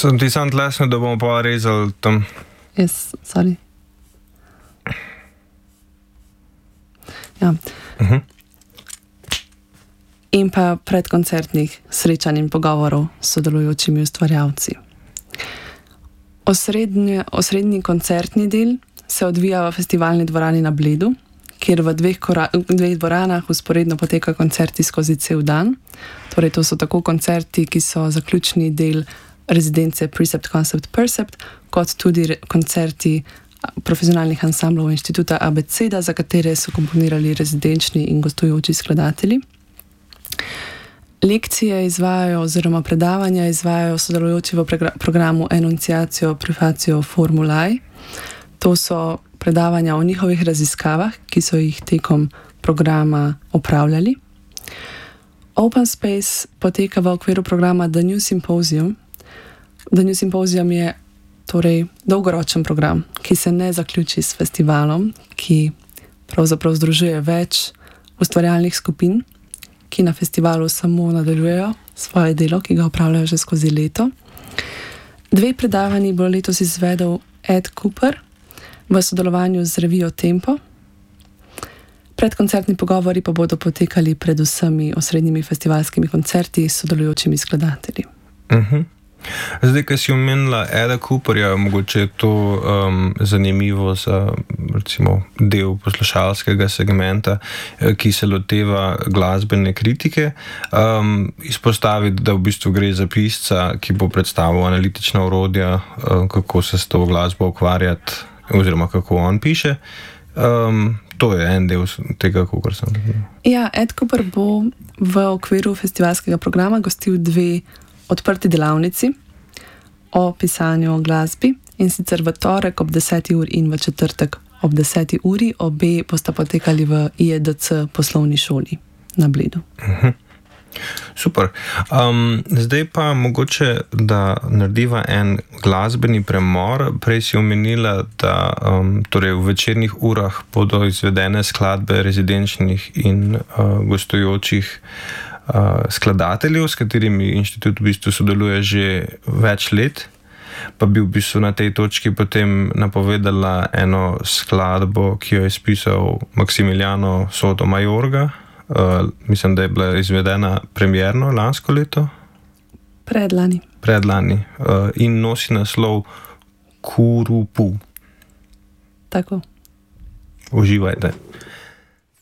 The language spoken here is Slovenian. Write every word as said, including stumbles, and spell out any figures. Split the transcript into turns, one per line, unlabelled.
Sem ti sam tlesnil, da bomo pa rezali tam.
Yes, sorry. Ja.
Uh-huh.
In pa predkoncertnih srečanj in pogovorov s sodelujočimi ustvarjalci. Osrednji, osrednji koncertni del se odvija v festivalni dvorani na Bledu, kjer v dveh, kora, dveh dvoranah usporedno poteka koncerti skozi cel dan. Torej, to so tako koncerti, ki so zaključni del rezidence Precept, Concept, Percept, kot tudi re, koncerti profesionalnih ansamblov inštituta Abeceda, za katere so komponirali rezidenčni in gostujoči skladatelji. Lekcije izvajajo oziroma predavanja izvajajo sodelujoči v programu Enunciacio Prefacio Formulae. To so predavanja o njihovih raziskavah, ki so jih tekom programa opravljali. Open Space poteka v okviru programa The New Symposium. The New Symposium je torej dolgoročen program, ki se ne zaključi s festivalom, ki pravzaprav združuje več ustvarjalnih skupin, ki na festivalu samo nadaljujejo svoje delo, ki ga opravljajo že skozi leto. Dve predavanji bo letos izvedel Ed Cooper v sodelovanju z revijo Tempo. Predkoncertni pogovori pa bodo potekali pred vsemi osrednjimi festivalskimi koncerti s sodelujočimi skladatelji.
Uh-huh. Zdaj, ko si omenila Eda Cooperja, mogoče je to um, zanimivo za recimo del poslušalskega segmenta, ki se loteva glasbene kritike, um, izpostaviti, da v bistvu gre za pisca, ki bo predstavil analitična orodja, um, kako se s to glasbo ukvarjati oziroma kako on piše. Um, to je en del tega, kakor sem.
Ja, Ed Cooper bo v okviru festivalskega programa gostil dve odprti delavnici o pisanju o glasbi, in sicer v torek ob deseti uri in v četrtek ob deseti uri. Obe bosta potekali v I E D C poslovni šoli na Bledu.
Uh-huh. Super. Um, zdaj pa mogoče, da narediva en glasbeni premor. Prej si omenila, da um, torej v večernih urah bodo izvedene skladbe rezidenčnih in uh, gostujočih uh, skladateljev, s katerimi inštitut v bistvu sodeluje že več let. Pa bi v bistvu na tej točki potem napovedala eno skladbo, ki jo je spisal Maximiliano Sotomayorga. Uh, mislim, da je bila izvedena premierno lansko leto.
Predlani.
Predlani. Uh, in nosi naslov Kurupu.
Tako.
Uživajte.